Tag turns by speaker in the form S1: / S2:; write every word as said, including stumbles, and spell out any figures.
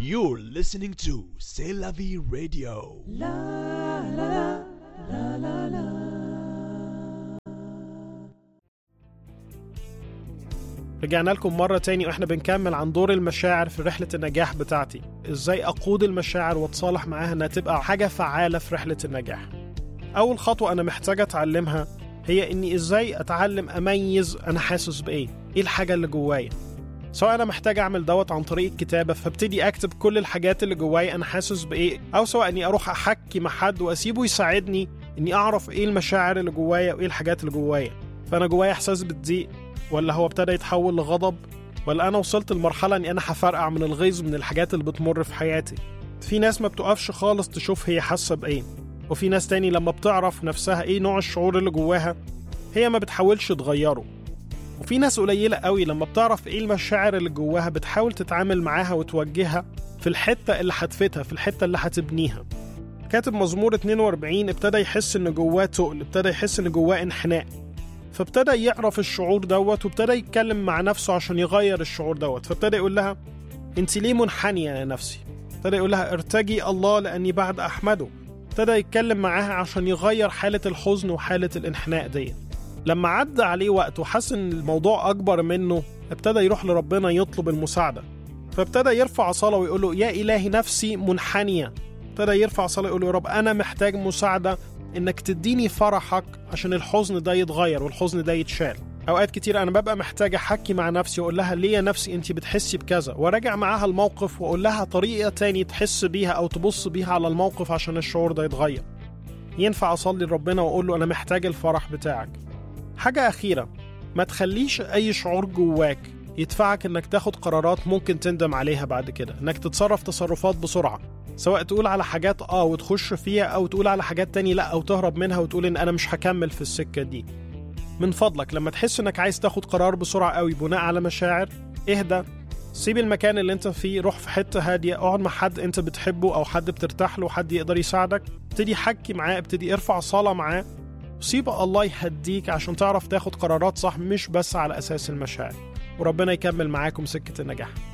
S1: You're listening to C'est la vie radio.
S2: La la la la la.
S3: رجعنا لكم مرة تاني وإحنا بنكمل عن دور المشاعر في رحلة النجاح بتاعتي. إزاي أقود المشاعر وأتصالح معاها إنها تبقى حاجة فعالة في رحلة النجاح. أول خطوة أنا محتاجة أتعلمها هي إني إزاي أتعلم أميز أنا حاسس بإيه، إيه الحاجة اللي جوايا. سواء أنا محتاج أعمل دوت عن طريق الكتابة فابتدي أكتب كل الحاجات اللي جوايا أنا حاسس بإيه، أو سواء إني أروح أحكي مع حد وأسيبه يساعدني إني أعرف إيه المشاعر اللي جوايا وإيه الحاجات اللي جوايا. فأنا جوايا إحساس بالضيق، ولا هو ابتدى يتحول لغضب، ولا أنا وصلت لمرحلة إني أنا هفرقع من الغيظ من الحاجات اللي بتمر في حياتي. في ناس ما بتقفش خالص تشوف هي حاسة بإيه، وفي ناس تاني لما بتعرف نفسها إيه نوع الشعور اللي جواها هي ما بتحاولش تغيره. وفي ناس قليلة قوي لما بتعرف إيه المشاعر اللي جواها بتحاول تتعامل معاها وتوجهها في الحتة اللي هتفتها، في الحتة اللي هتبنيها. كاتب مزمور اتنين وأربعين ابتدى يحس إن جواه تقل، ابتدى يحس إن جواه انحناء، فابتدى يعرف الشعور دوت وابتدى يتكلم مع نفسه عشان يغير الشعور دوت. فابتدى يقول لها انت ليه منحنية يا نفسي؟ ابتدى يقول لها ارتجي الله لأني بعد أحمده. ابتدى يتكلم معاها عشان يغير حالة الحزن وحالة الانحناء دي. لما عدى عليه وقت وحس ان الموضوع أكبر منه ابتدى يروح لربنا يطلب المساعدة. فابتدى يرفع صلاة ويقول له يا إلهي نفسي منحنية. ابتدى يرفع صلاة ويقول له يا رب أنا محتاج مساعدة إنك تديني فرحك عشان الحزن ده يتغير والحزن ده يتشال. أوقات كتير أنا ببقى محتاج أحكي مع نفسي وأقول لها ليه يا نفسي أنت بتحسي بكذا، وراجع معاها الموقف وأقول لها طريقة تاني تحس بيها أو تبص بيها على الموقف عشان الشعور ده يتغير. ينفع أصلي لربنا وأقول له أنا محتاج الفرح بتاعك. حاجة أخيرة، ما تخليش أي شعور جواك يدفعك إنك تاخد قرارات ممكن تندم عليها بعد كده، إنك تتصرف تصرفات بسرعة، سواء تقول على حاجات آه وتخش فيها أو تقول على حاجات تاني لأ أو تهرب منها وتقول إن أنا مش هكمل في السكة دي. من فضلك لما تحس إنك عايز تاخد قرار بسرعة قوي بناء على مشاعر، اهدى، سيب المكان اللي انت فيه، روح في حتة هادية، اقعد مع حد انت بتحبه أو حد بترتاح له، حد يقدر يساعدك، ابتدي حكي معاه، ابتدي ارفع صلاة معاه، وسيب الله يهديك عشان تعرف تاخد قرارات صح مش بس على أساس المشاعر. وربنا يكمل معاكم سكة النجاح.